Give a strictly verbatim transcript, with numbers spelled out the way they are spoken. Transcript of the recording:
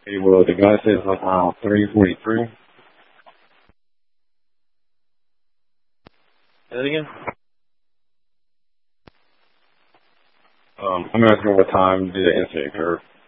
Okay, well, the guy says like around three forty-three. Say that again? Um, I'm asking what time did the incident occur?